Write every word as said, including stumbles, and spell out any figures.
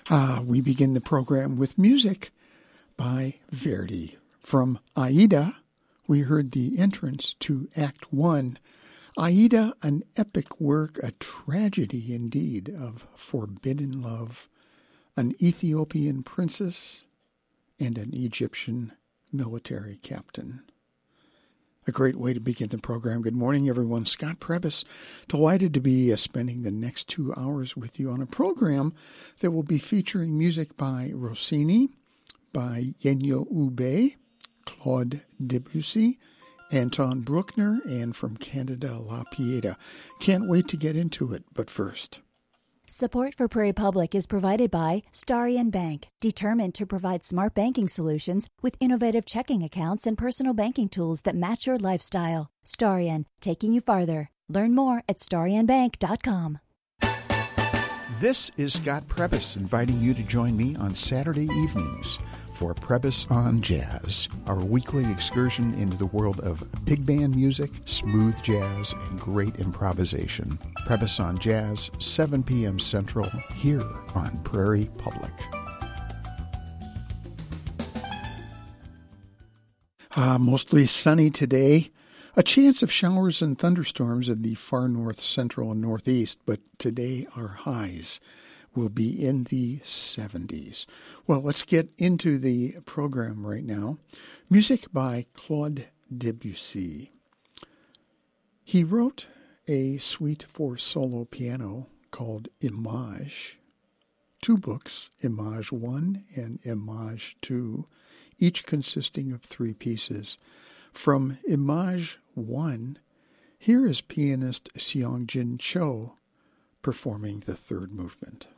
Uh, we begin the program with music by Verdi. From Aida, we heard the entrance to Act One. Aida, an epic work, a tragedy indeed of forbidden love, an Ethiopian princess, and an Egyptian military captain. A great way to begin the program. Good morning, everyone. Scott Prebys, delighted to be uh, spending the next two hours with you on a program that will be featuring music by Rossini, by Ennio Ube, Claude Debussy, Anton Bruckner, and from Canada, La Pieta. Can't wait to get into it, but first. Support for Prairie Public is provided by Starion Bank, determined to provide smart banking solutions with innovative checking accounts and personal banking tools that match your lifestyle. Starion, taking you farther. Learn more at starion bank dot com. This is Scott Prebys inviting you to join me on Saturday evenings for Prebys on Jazz, our weekly excursion into the world of big band music, smooth jazz, and great improvisation. Prebys on Jazz, seven p.m. Central, here on Prairie Public. Uh, mostly sunny today. A chance of showers and thunderstorms in the far north, central, and northeast, but today our highs will be in the seventies. Well, let's get into the program right now. Music by Claude Debussy. He wrote a suite for solo piano called Image, two books, Image one and Image two, each consisting of three pieces. From Image one, here is pianist Seong-Jin Cho performing the third movement.